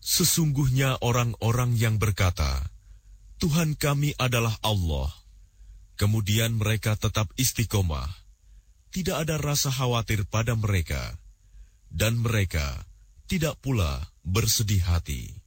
Sesungguhnya orang-orang yang berkata, Tuhan kami adalah Allah, kemudian mereka tetap istiqomah, tidak ada rasa khawatir pada mereka, dan mereka tidak pula bersedih hati.